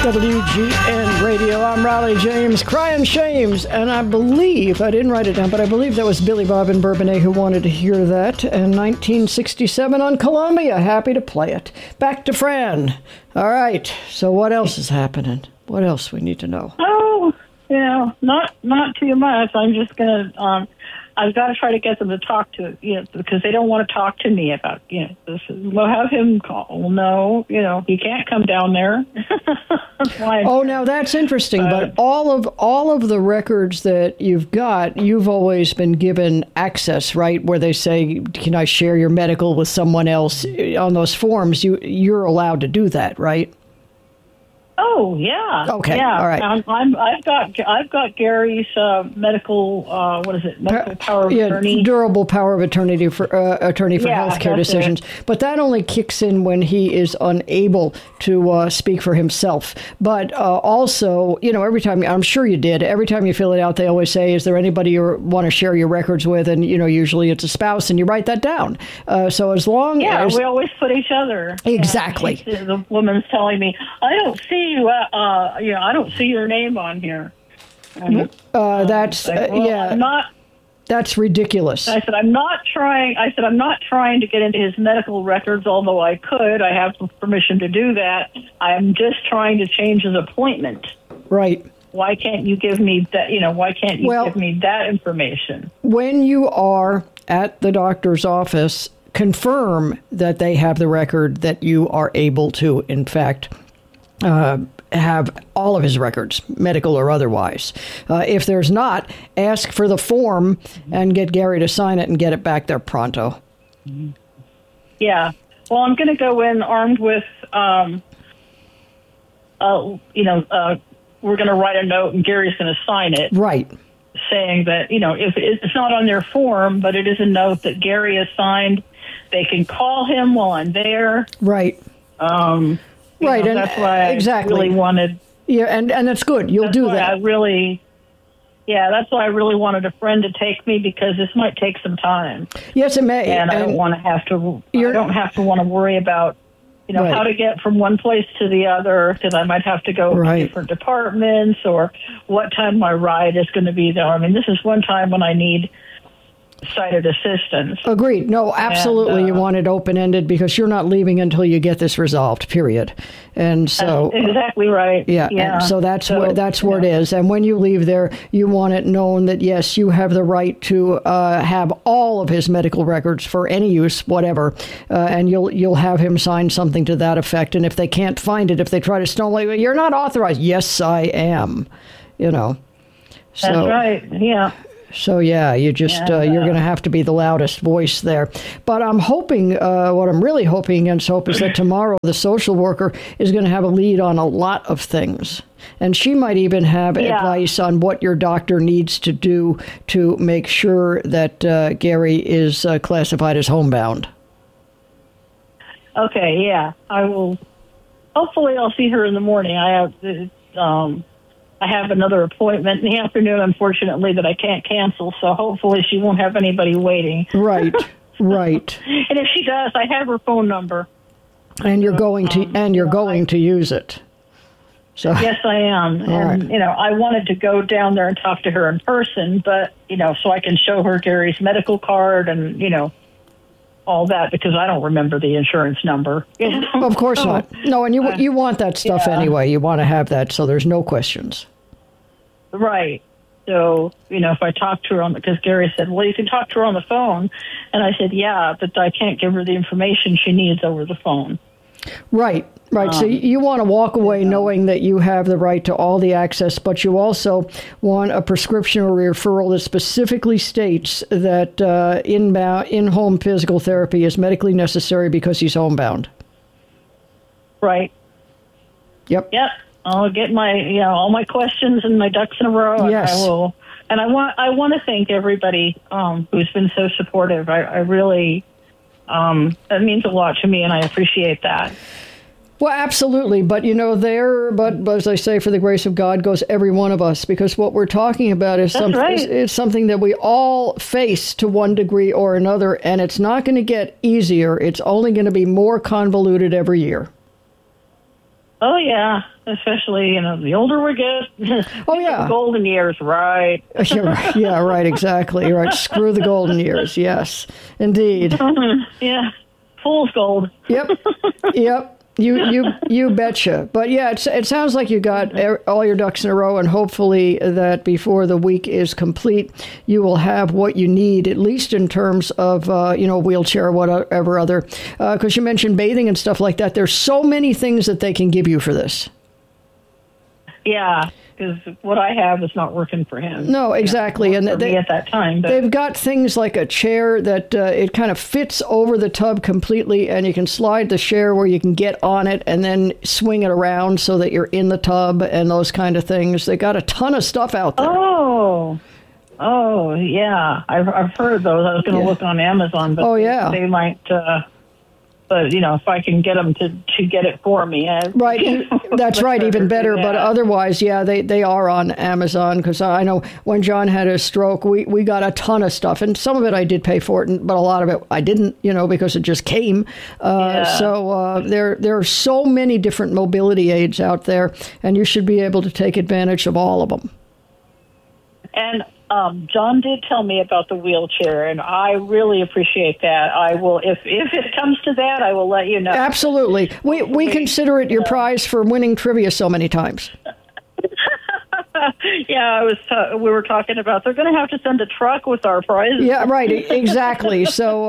WGN Radio. I'm Riley James, crying shames, and I believe, I didn't write it down, but I believe that was Billy Bob and Bourbonnais who wanted to hear that in 1967 on Columbia. Happy to play it. Back to Fran. All right, so what else is happening? What else we need to know? Oh, not too much. I'm just going to, I've got to try to get them to talk to, because they don't want to talk to me about, this. We'll have him call. Well, no, he can't come down there. Now that's interesting. But all of the records that you've got, you've always been given access, right? Where they say, can I share your medical with someone else? On those forms, you're allowed to do that, right? Oh yeah. Okay. Yeah. All right. I've got Gary's medical. What is it? Medical power of attorney. Durable power of attorney for healthcare decisions. It. But that only kicks in when he is unable to speak for himself. But also, every time, I'm sure you did. Every time you fill it out, they always say, "Is there anybody you want to share your records with?" And usually it's a spouse, and you write that down. So as long as we always put each other. Exactly. The woman's telling me, "I don't see you. I don't see your name on here." That's I'm not. That's ridiculous. I said, I'm not trying to get into his medical records, although I could. I have permission to do that. I'm just trying to change his appointment. Right. Why can't you give me that? Why can't you give me that information? When you are at the doctor's office, confirm that they have the record, that you are able to, in fact, have all of his records, medical or otherwise. If there's not, ask for the form and get Gary to sign it and get it back there pronto. Yeah. Well, I'm going to go in armed with, we're going to write a note and Gary's going to sign it. Right. Saying that, if it's not on their form, but it is a note that Gary has signed, they can call him while I'm there. Right. Right, and that's why I really wanted. Yeah, and that's good. You'll do that. That's why I really wanted a friend to take me, because this might take some time. Yes, it may. And I don't want to have to. I don't have to want to worry about, how to get from one place to the other, because I might have to go to different departments, or what time my ride is going to be there. I mean, this is one time when I need sighted assistance. Agreed. No, absolutely. You want it open-ended, because you're not leaving until you get this resolved, period. And so that's exactly right. Yeah. And so that's where it is. And when you leave there, you want it known that, yes, you have the right to have all of his medical records for any use, whatever. And you'll have him sign something to that effect. And if they can't find it, if they try to stonewall you, you're not authorized. Yes, I am. So, that's right. Yeah. So, you just, you're going to have to be the loudest voice there. But I'm hoping, what I'm really hoping against hope is that tomorrow the social worker is going to have a lead on a lot of things. And she might even have advice on what your doctor needs to do to make sure that Gary is classified as homebound. Okay, yeah. I will. Hopefully I'll see her in the morning. I have another appointment in the afternoon, unfortunately, that I can't cancel, so hopefully she won't have anybody waiting. Right, right. And if she does, I have her phone number. And you're going to use it. So yes, I am. And I wanted to go down there and talk to her in person, but so I can show her Gary's medical card and all that, because I don't remember the insurance number. Of course not. No, and you want that stuff anyway. You want to have that, so there's no questions. Right. So, if I talk to her because Gary said, well, you can talk to her on the phone. And I said, yeah, but I can't give her the information she needs over the phone. Right. So you want to walk away knowing that you have the right to all the access, but you also want a prescription or referral that specifically states that in-home physical therapy is medically necessary because he's homebound. Right. Yep. I'll get my, all my questions and my ducks in a row. Yes. And I will. And I want to thank everybody who's been so supportive. I really, that means a lot to me, and I appreciate that. Well, absolutely. But, but as I say, for the grace of God goes every one of us, because what we're talking about is something that we all face to one degree or another, and it's not going to get easier. It's only going to be more convoluted every year. Oh, yeah. Especially, the older we get. Oh, yeah. The golden years, right. Yeah, right, exactly. Right. Screw the golden years. Yes, indeed. Yeah. Fool's gold. Yep. You betcha. But yeah, it sounds like you got all your ducks in a row, and hopefully that before the week is complete, you will have what you need, at least in terms of, wheelchair or whatever other, because you mentioned bathing and stuff like that. There's so many things that they can give you for this. Yeah. Because what I have is not working for him. No, exactly. And me at that time. But they've got things like a chair that it kind of fits over the tub completely, and you can slide the chair where you can get on it and then swing it around so that you're in the tub and those kind of things. They got a ton of stuff out there. Oh, yeah. I've heard those. I was going to look on Amazon, but they might... But, if I can get them to get it for me. Right. That's right. Even better. But otherwise, they are on Amazon, because I know when John had his stroke, we got a ton of stuff. And some of it I did pay for it, but a lot of it I didn't, because it just came. So there are so many different mobility aids out there, and you should be able to take advantage of all of them. And John did tell me about the wheelchair, and I really appreciate that. I will, if it comes to that, I will let you know. Absolutely. We consider it your prize for winning trivia so many times. Yeah, we were talking about they're going to have to send a truck with our prizes. Yeah, right, exactly. So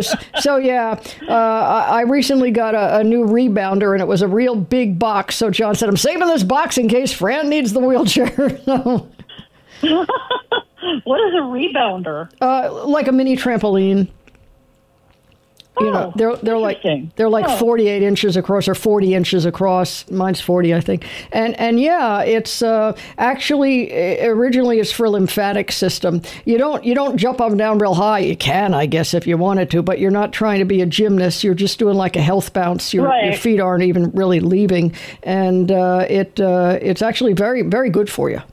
I recently got a new rebounder, and it was a real big box. So John said, I'm saving this box in case Fran needs the wheelchair. What is a rebounder? Like a mini trampoline. They're like 48 inches across or 40 inches across. Mine's 40, I think. And it's actually originally it's for lymphatic system. You don't jump up and down real high. You can, I guess, if you wanted to, but you're not trying to be a gymnast. You're just doing like a health bounce. Your feet aren't even really leaving, and it's actually very, very good for you.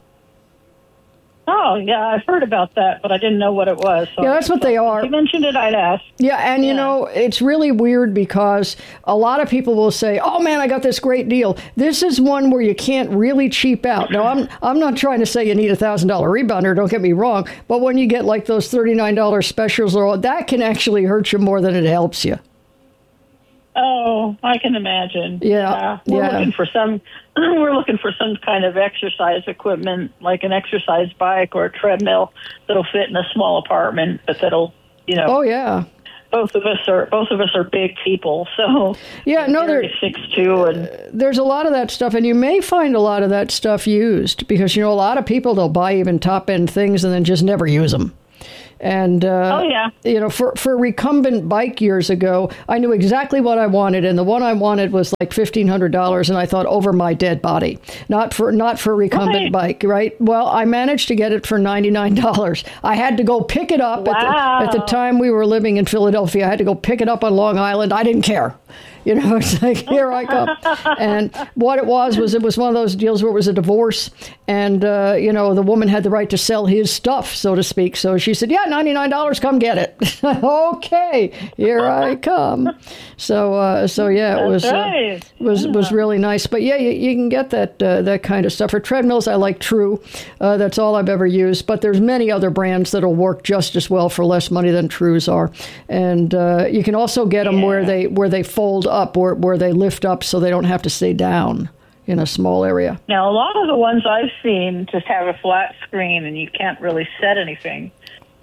Oh, yeah, I've heard about that, but I didn't know what it was. So that's what they are. If you mentioned it, I'd ask. Yeah, and it's really weird because a lot of people will say, oh, man, I got this great deal. This is one where you can't really cheap out. Now, I'm not trying to say you need a $1,000 rebounder, don't get me wrong, but when you get like those $39 specials, that can actually hurt you more than it helps you. Oh, I can imagine. Yeah. We're looking for some kind of exercise equipment, like an exercise bike or a treadmill that'll fit in a small apartment, but that'll, Oh yeah. Both of us are big people, so yeah. No, they're 6'2", and there's a lot of that stuff, and you may find a lot of that stuff used because a lot of people, they'll buy even top end things and then just never use them. And, for recumbent bike years ago, I knew exactly what I wanted. And the one I wanted was like $1,500. And I thought, over my dead body, not for recumbent bike. Right. Well, I managed to get it for $99. I had to go pick it up at the time we were living in Philadelphia. I had to go pick it up on Long Island. I didn't care. It's like, here I come. And what it was one of those deals where it was a divorce. And, the woman had the right to sell his stuff, so to speak. So she said, yeah, $99, come get it. Okay, here I come. So it was really nice. But yeah, you can get that kind of stuff. For treadmills, I like True. That's all I've ever used. But there's many other brands that'll work just as well for less money than Trues are. And you can also get them where they fold up, where they lift up so they don't have to stay down in a small area. Now, a lot of the ones I've seen just have a flat screen and you can't really set anything.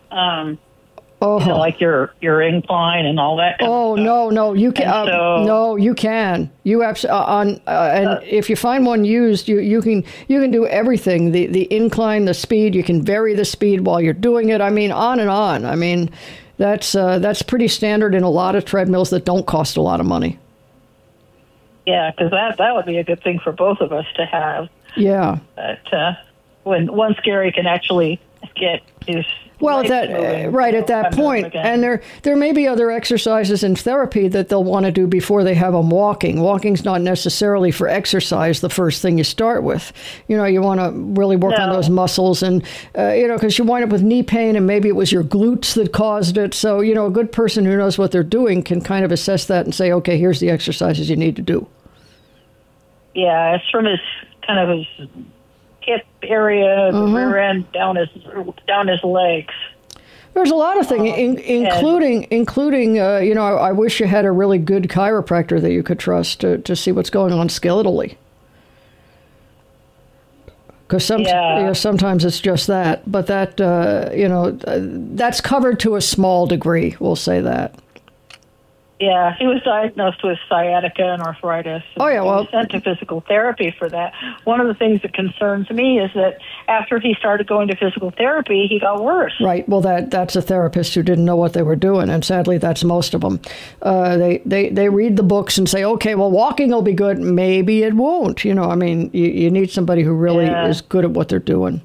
Like your incline and all that. No, you can. No, you can. You absolutely and if you find one used, you can do everything. The incline, the speed. You can vary the speed while you're doing it. I mean, on and on. I mean, that's pretty standard in a lot of treadmills that don't cost a lot of money. Yeah, because that would be a good thing for both of us to have. Yeah. But when once Gary can actually get his at that point, and there may be other exercises in therapy that they'll want to do before they have them walking. Walking's not necessarily for exercise the first thing you start with. You want to really work on those muscles, and because you wind up with knee pain, and maybe it was your glutes that caused it. So a good person who knows what they're doing can kind of assess that and say, okay, here's the exercises you need to do. Yeah, it's from his kind of his hip area, the rear end, down his legs. There's a lot of things, including I wish you had a really good chiropractor that you could trust to see what's going on skeletally. Because sometimes it's just that, but that that's covered to a small degree. We'll say that. Yeah, he was diagnosed with sciatica and arthritis. And he was sent to physical therapy for that. One of the things that concerns me is that after he started going to physical therapy, he got worse. Right. Well, that's a therapist who didn't know what they were doing, and sadly, that's most of them. They read the books and say, okay, well, walking will be good. Maybe it won't. You need somebody who really is good at what they're doing.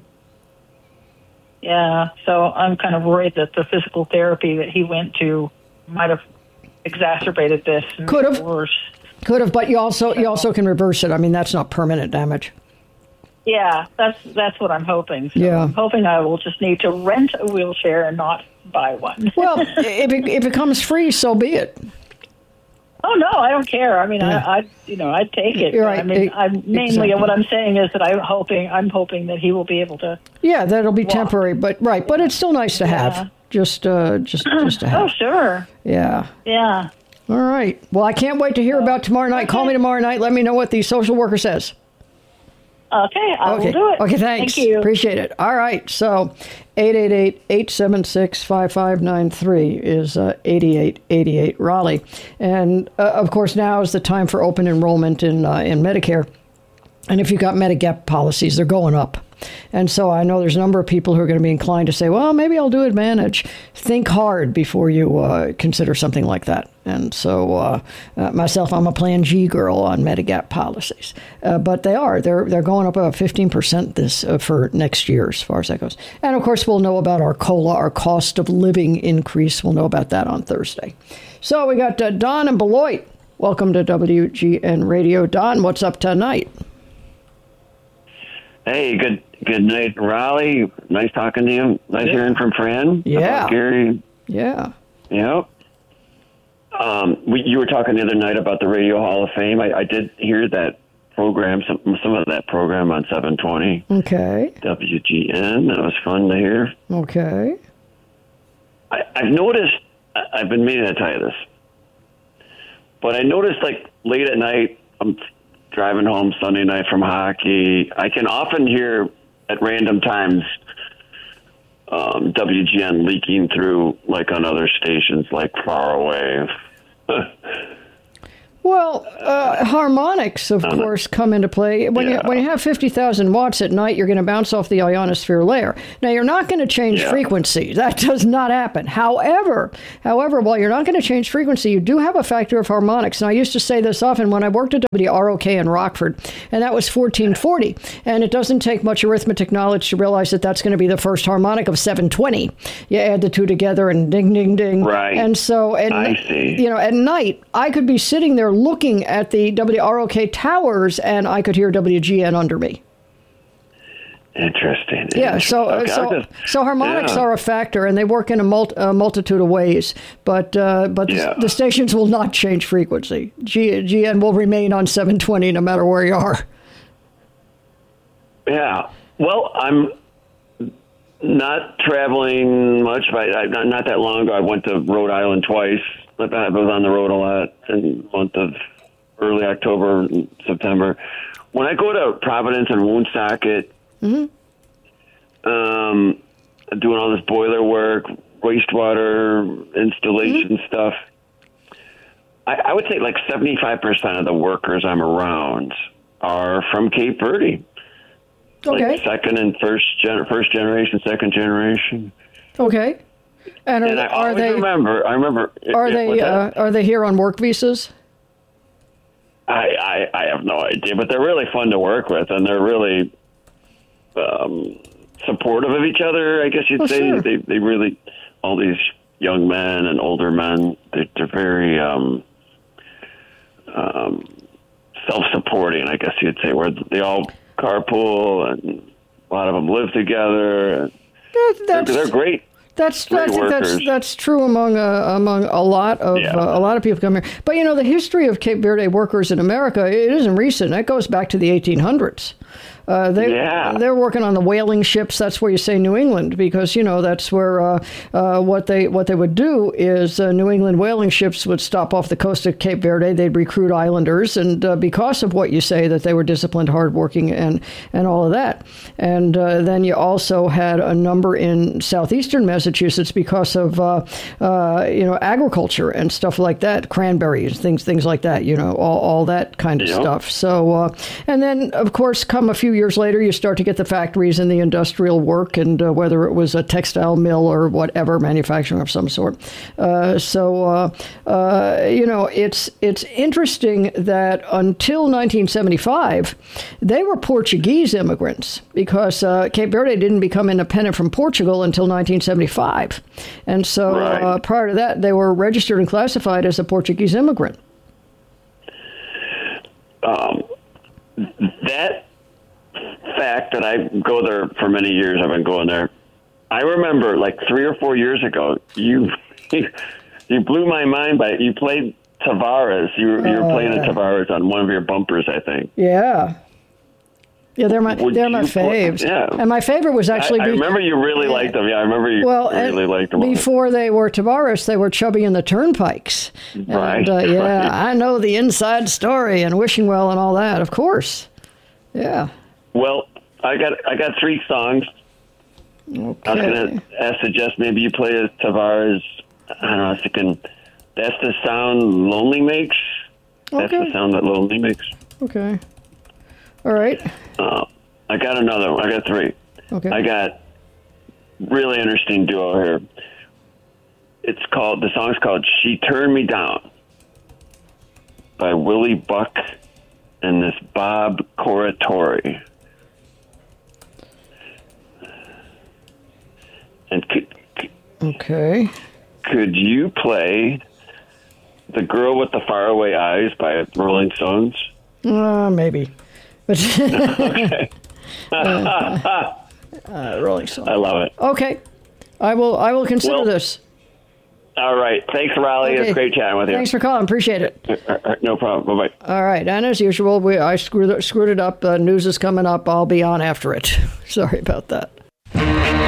Yeah. So I'm kind of worried that the physical therapy that he went to might have exacerbated this. Could have, but you also can reverse it. I mean, that's not permanent damage. Yeah, that's what I'm hoping. So I'm hoping I will just need to rent a wheelchair and not buy one. Well, if it comes free, so be it. Oh no, I don't care. I mean, I'd take it. You're right. I mean, mainly what I'm saying is that I'm hoping that he will be able to. Yeah, that'll be temporary, but it's still nice to have. Just to have. Oh, sure. Yeah. Yeah. All right. Well, I can't wait to hear about tomorrow night. Okay. Call me tomorrow night. Let me know what the social worker says. Okay, I will do it. Okay, thanks. Thank you. Appreciate it. All right. So 888-876-5593 is 8888 Raleigh. And, of course, now is the time for open enrollment in Medicare. And if you've got Medigap policies, they're going up. And so I know there's a number of people who are going to be inclined to say, well, maybe I'll do Advantage. Think hard before you consider something like that. And so myself, I'm a Plan G girl on Medigap policies. But they're going up about 15% for next year as far as that goes. And, of course, we'll know about our COLA, our cost of living increase. We'll know about that on Thursday. So we got Don and Beloit. Welcome to WGN Radio. Don, what's up tonight? Hey, good night, Raleigh. Nice talking to you. Nice hearing from Fran. Yeah. Gary. Yeah. Yep. You were talking the other night about the Radio Hall of Fame. I did hear that program, some of that program on 720. Okay. WGN. That was fun to hear. Okay. I've noticed, I've been meaning to tell you this, but I noticed like late at night, I'm driving home Sunday night from hockey, I can often hear at random times WGN leaking through like on other stations like far away. Well, harmonics, of course, come into play. When you have 50,000 watts at night, you're going to bounce off the ionosphere layer. Now, you're not going to change frequency. That does not happen. However, while you're not going to change frequency, you do have a factor of harmonics. And I used to say this often when I worked at WROK in Rockford, and that was 1440. And it doesn't take much arithmetic knowledge to realize that that's going to be the first harmonic of 720. You add the two together and ding, ding, ding. Right. And so, I see. At night, I could be sitting there looking at the WROK towers, and I could hear WGN under me. Interesting. Yeah, so harmonics are a factor, and they work in a multitude of ways. But the stations will not change frequency. GN will remain on 720 no matter where you are. Yeah. Well, I'm not traveling much, but not that long ago. I went to Rhode Island twice. I was on the road a lot in the month of early October and September. When I go to Providence and Woonsocket, doing all this boiler work, wastewater installation stuff, I would say like 75% of the workers I'm around are from Cape Verde. Okay. Like second and first generation, second generation. Okay. And I remember. Are they here on work visas? I have no idea, but they're really fun to work with, and they're really supportive of each other. I guess you'd say. Sure. They really, all these young men and older men, they're very self-supporting. I guess you'd say, where they all carpool and a lot of them live together. They're great. I think that's true among a lot of people come here. But the history of Cape Verde workers in America, it isn't recent. That goes back to the 1800s. They're working on the whaling ships. That's where you say New England, because that's where what they would do is New England whaling ships would stop off the coast of Cape Verde. They'd recruit islanders, and because of what you say, that they were disciplined, hardworking, and all of that. And then you also had a number in southeastern Massachusetts because of agriculture and stuff like that, cranberries, things like that. All that kind of stuff. So and then of course, come a few years later, you start to get the factories and the industrial work, and whether it was a textile mill or whatever, manufacturing of some sort. It's interesting that until 1975, they were Portuguese immigrants, because Cape Verde didn't become independent from Portugal until 1975. And so prior to that, they were registered and classified as a Portuguese immigrant. That fact that I go there for many years, I've been going there. I remember like 3 or 4 years ago, you blew my mind by you played Tavares. You were playing a Tavares on one of your bumpers, I think. Yeah, they're my faves. And my favorite was actually. I remember you really liked them. Yeah, I remember you really liked them. Before they were Tavares, they were Chubby and the Turnpikes. Right. And, I know the inside story and Wishing Well and all that, of course. Yeah. Well, I got 3 songs. Okay. I was going to suggest maybe you play a Tavares. I don't know. I was thinking, That's the Sound Lonely Makes. That's the sound that Lonely makes. Okay. All right. I got another one. I got 3. Okay. I got really interesting duo here. The song's called She Turned Me Down by Willie Buck and this Bob Corritore. And could you play The Girl with the Faraway Eyes by Rolling Stones? Maybe. Okay. Rolling Stones. I love it. Okay. I will consider this. All right. Thanks, Riley. Okay. It's great chatting with you. Thanks for calling. Appreciate it. No problem. Bye-bye. All right. And as usual, I screwed it up. News is coming up. I'll be on after it. Sorry about that.